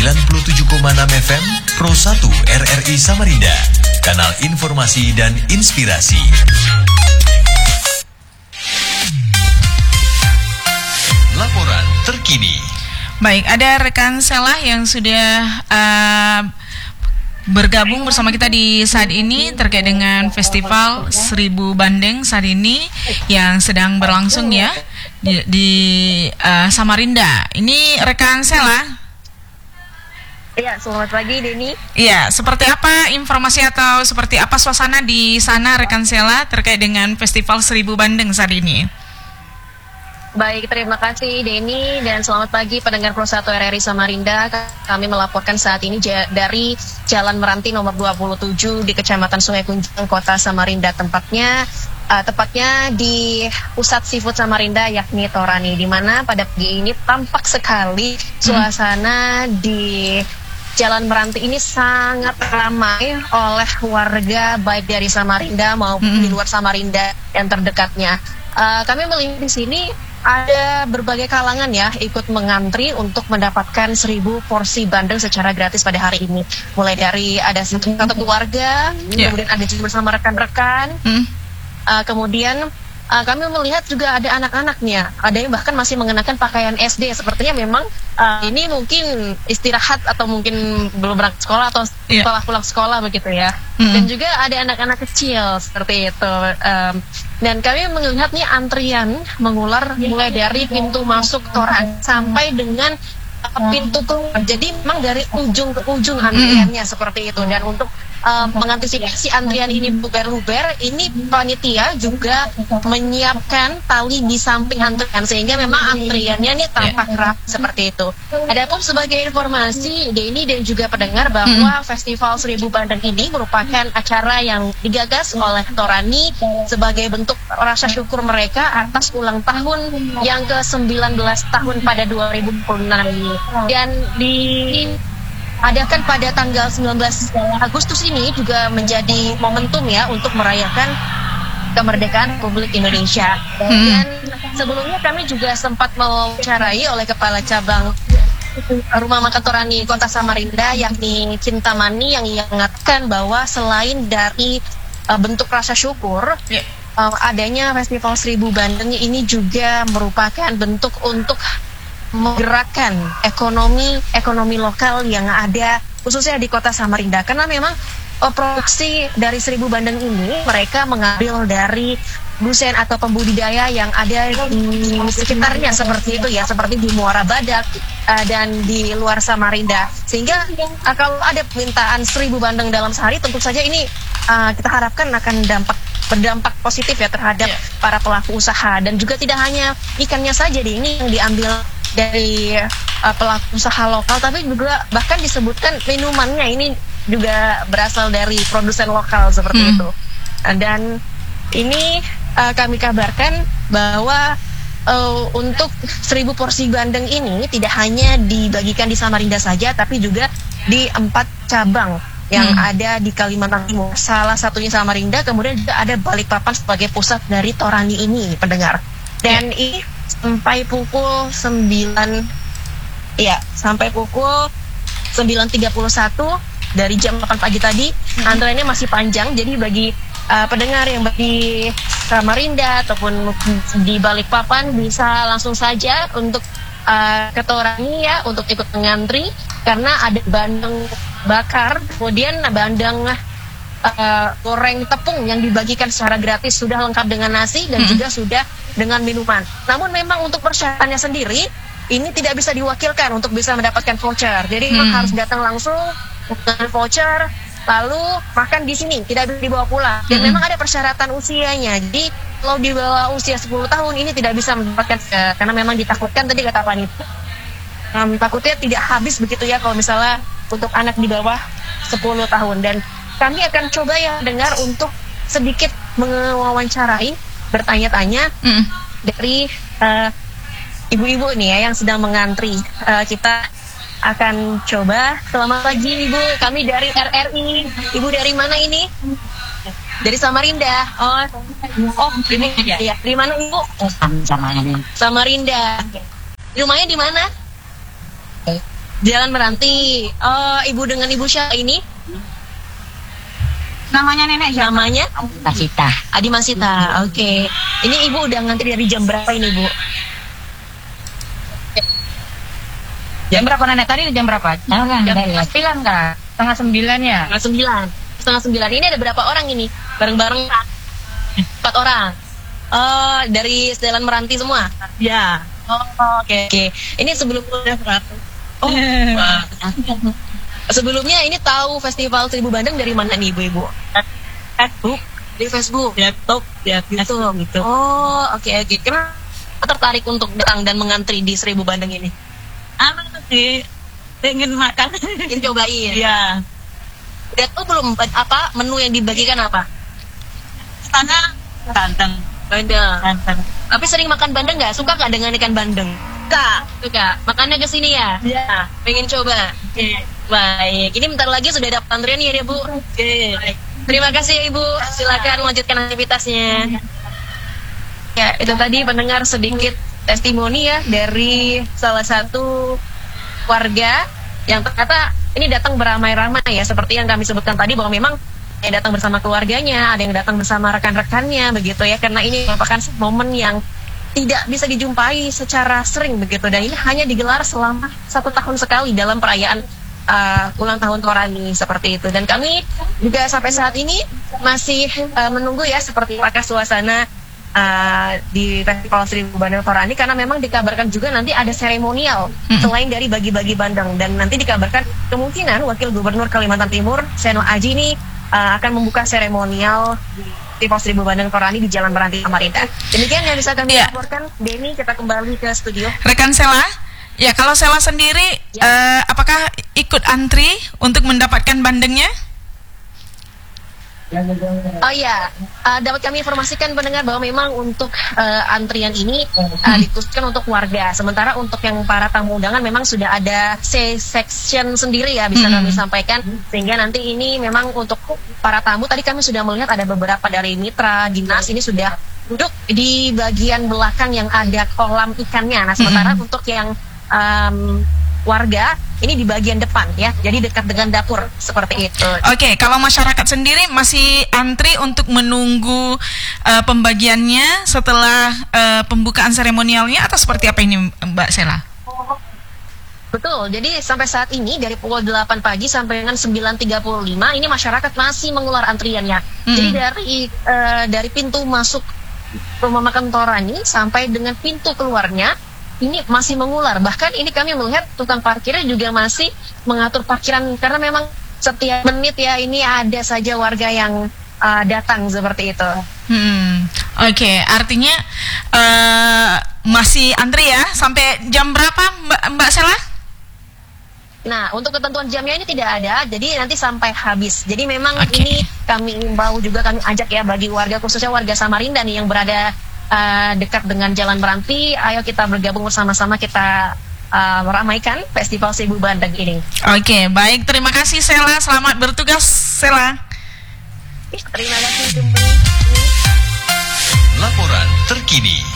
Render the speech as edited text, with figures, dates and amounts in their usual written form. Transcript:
97,6 FM Pro 1 RRI Samarinda, kanal informasi dan inspirasi. Laporan terkini. Baik, ada rekan Selah yang sudah bergabung bersama kita di saat ini terkait dengan Festival 1000 Bandeng saat ini yang sedang berlangsung ya di Samarinda. Ini rekan Selah. Iya, selamat pagi Denny. Iya, seperti apa informasi atau seperti apa suasana di sana rekan Selah terkait dengan Festival 1000 Bandeng saat ini? Baik, terima kasih Denny dan selamat pagi pendengar Pro 1 RRI Samarinda. Kami melaporkan saat ini dari Jalan Meranti nomor 27 di Kecamatan Sungai Kunjang, Kota Samarinda tepatnya di Pusat Seafood Samarinda yakni Torani, di mana pada pagi ini tampak sekali suasana di Jalan Meranti ini sangat ramai oleh warga baik dari Samarinda maupun di luar Samarinda yang terdekatnya. Kami melihat di sini ada berbagai kalangan ya ikut mengantri untuk mendapatkan 1000 porsi bandeng secara gratis pada hari ini. Mulai dari ada satu keluarga, kemudian ada juga bersama rekan-rekan, kemudian kami melihat juga ada anak-anaknya, ada yang bahkan masih mengenakan pakaian SD. Sepertinya memang ini mungkin istirahat atau mungkin belum berangkat sekolah atau setelah pulang sekolah begitu ya. Dan juga ada anak-anak kecil seperti itu. Dan kami melihat nih antrian mengular mulai dari pintu masuk Toran sampai dengan pintu keluar. Jadi memang dari ujung ke ujung antriannya seperti itu. Dan untuk mengantisipasi antrian ini buber-buber, ini panitia juga menyiapkan tali di samping antrian sehingga memang antriannya ini tampak rapi seperti itu. Adapun sebagai informasi Denny dan juga pendengar bahwa Festival 1000 Bandeng ini merupakan acara yang digagas oleh Torani sebagai bentuk rasa syukur mereka atas ulang tahun yang ke-19 tahun pada 2026 ini. Dan diadakan pada tanggal 19 Agustus ini juga menjadi momentum ya untuk merayakan kemerdekaan Republik Indonesia. Dan sebelumnya kami juga sempat mewawancarai oleh Kepala Cabang Rumah Makan Torani Kota Samarinda yakni Cintamani yang mengatakan bahwa selain dari bentuk rasa syukur, adanya Festival 1000 Bandeng ini juga merupakan bentuk untuk menggerakkan ekonomi lokal yang ada khususnya di Kota Samarinda, karena memang produksi dari 1000 bandeng ini mereka mengambil dari produsen atau pembudidaya yang ada di sekitarnya seperti itu ya, seperti di Muara Badak dan di luar Samarinda. Sehingga kalau ada permintaan 1000 bandeng dalam sehari, tentu saja ini kita harapkan akan berdampak positif ya terhadap para pelaku usaha. Dan juga tidak hanya ikannya saja ini yang diambil dari pelaku usaha lokal, tapi juga bahkan disebutkan minumannya ini juga berasal dari produsen lokal seperti itu. Dan ini kami kabarkan bahwa untuk 1000 porsi bandeng ini tidak hanya dibagikan di Samarinda saja, tapi juga di 4 cabang yang ada di Kalimantan Timur. Salah satunya Samarinda, kemudian juga ada Balikpapan sebagai pusat dari Torani ini, pendengar. Dan ini sampai pukul 9.31 dari jam 8 pagi tadi, antreannya masih panjang. Jadi bagi pendengar yang di Samarinda ataupun di Balikpapan bisa langsung saja untuk ke Torani ya untuk ikut mengantri, karena ada bandeng bakar, kemudian bandeng goreng tepung yang dibagikan secara gratis, sudah lengkap dengan nasi dan juga sudah dengan minuman. Namun memang untuk persyaratannya sendiri ini tidak bisa diwakilkan untuk bisa mendapatkan voucher. Jadi memang harus datang langsung dengan voucher, lalu makan di sini, tidak bisa dibawa pulang. Dan memang ada persyaratan usianya. Jadi kalau di bawah usia 10 tahun ini tidak bisa mendapatkan, karena memang ditakutkan tadi kata panitia, takutnya tidak habis begitu ya kalau misalnya untuk anak di bawah 10 tahun. Dan kami akan coba ya dengar untuk sedikit mewawancarai, bertanya-tanya dari ibu-ibu nih ya yang sedang mengantri. Kita akan coba. Selamat pagi Ibu, kami dari RRI. Ibu dari mana ini? Dari Samarinda. Oh ini ya. Di mana Ibu? Samarinda. Samarinda. Rumahnya di mana? Jalan Meranti. Ibu dengan Ibu siapa ini? Namanya nenek siapa? Namanya? Tasita. Adi Masita. Oke. Ini Ibu udah ngantri dari jam berapa ini, Bu? Jam berapa nenek tadi? Jam berapa? Jam 9 kak. Setengah 9 ya. Setengah sembilan. Ini ada berapa orang ini? Bareng-bareng 4 orang. Dari Jalan Meranti semua? Ya. Oke. Ini sebelumnya sebelumnya ini tahu Festival Seribu Bandeng dari mana nih Ibu-ibu? Facebook. Di Facebook. Laptop. Ya gitu. Oke. Kenapa tertarik untuk datang dan mengantri di Seribu Bandeng ini? Sih pengen makan. Ingin cobain. Iya. Udah tahu belum apa menu yang dibagikan apa? Sana bandeng. Bandeng. Tapi sering makan bandeng nggak? Suka nggak dengan ikan bandeng? Suka. Makannya ke sini ya? Iya. Pengen coba? Oke. Baik. Ini bentar lagi sudah dapat antrian ya Bu? Oke. Terima kasih Ibu. Silakan melanjutkan aktivitasnya. Ya, itu tadi pendengar sedikit testimoni ya dari salah satu warga yang ternyata ini datang beramai-ramai ya, seperti yang kami sebutkan tadi bahwa memang yang datang bersama keluarganya, ada yang datang bersama rekan-rekannya begitu ya, karena ini merupakan momen yang tidak bisa dijumpai secara sering begitu, dan ini hanya digelar selama 1 tahun sekali dalam perayaan ulang tahun Torani seperti itu. Dan kami juga sampai saat ini masih menunggu ya seperti apakah suasana di Festival Seribu Bandeng Torani, karena memang dikabarkan juga nanti ada seremonial selain dari bagi-bagi bandeng, dan nanti dikabarkan kemungkinan Wakil Gubernur Kalimantan Timur Seno Aji ini akan membuka seremonial Festival Seribu Bandeng Torani di Jalan Meranti Samarinda. Demikian yang bisa kami laporkan. Denny, kita kembali ke studio. Rekan Sela, ya kalau Sela sendiri apakah ikut antri untuk mendapatkan bandengnya? Oh iya, dapat kami informasikan pendengar bahwa memang untuk antrian ini dikhususkan untuk warga. Sementara untuk yang para tamu undangan memang sudah ada C-section sendiri ya, bisa kami sampaikan. Sehingga nanti ini memang untuk para tamu, tadi kami sudah melihat ada beberapa dari mitra dinas ini sudah duduk di bagian belakang yang ada kolam ikannya. Nah sementara untuk yang warga ini di bagian depan ya, jadi dekat dengan dapur seperti itu. Oke, kalau masyarakat sendiri masih antri untuk menunggu pembagiannya setelah pembukaan seremonialnya, atau seperti apa ini Mbak Sela? Betul, jadi sampai saat ini dari pukul 8 pagi sampai dengan 9.35 ini masyarakat masih mengular antriannya. Jadi dari pintu masuk rumah makan Torani sampai dengan pintu keluarnya ini masih mengular. Bahkan ini kami melihat tukang parkirnya juga masih mengatur parkiran, karena memang setiap menit ya ini ada saja warga yang datang seperti itu. Oke, artinya masih antri ya sampai jam berapa Mbak Sela? Nah, untuk ketentuan jamnya ini tidak ada, jadi nanti sampai habis. Jadi memang ini kami imbau juga, kami ajak ya bagi warga, khususnya warga Samarinda nih yang berada dekat dengan Jalan Meranti, ayo kita bergabung bersama-sama, kita meramaikan Festival Seribu Bandeng ini. Oke, baik, terima kasih Sela, selamat bertugas Sela. Terima kasih. Laporan terkini.